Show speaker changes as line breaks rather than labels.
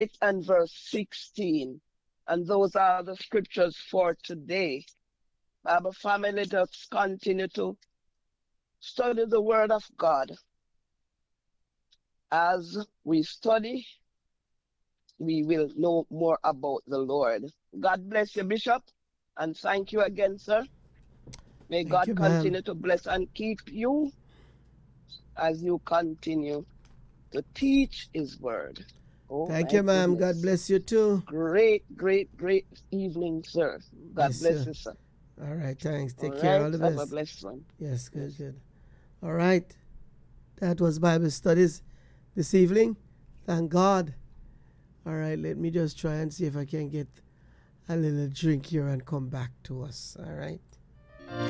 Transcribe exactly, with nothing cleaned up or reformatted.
and verse sixteen. And those are the scriptures for today. Bible family, let us continue to study the word of God. As we study, we will know more about the Lord. God bless you, Bishop, and thank you again, sir. May
Thank
God
you, ma'am.
continue to bless and keep you as you continue to teach his word. Oh
Thank
my
you, ma'am. God
goodness.
bless you too.
Great, great, great evening, sir. God
Yes,
bless
sir.
you, sir.
All right, thanks.
All
Take care.
right.
All the
Have a
best.
blessed one.
Yes, good,
Yes.
good. All right. That was Bible studies this evening. Thank God. All right, let me just try and see if I can get a little drink here and come back to us. All right.